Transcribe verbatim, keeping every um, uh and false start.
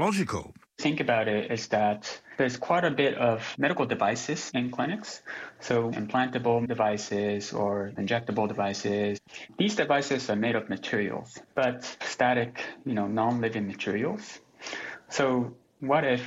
logical. Think about it is that there's quite a bit of medical devices in clinics. So implantable devices or injectable devices. These devices are made of materials, but static, you know, non-living materials. So what if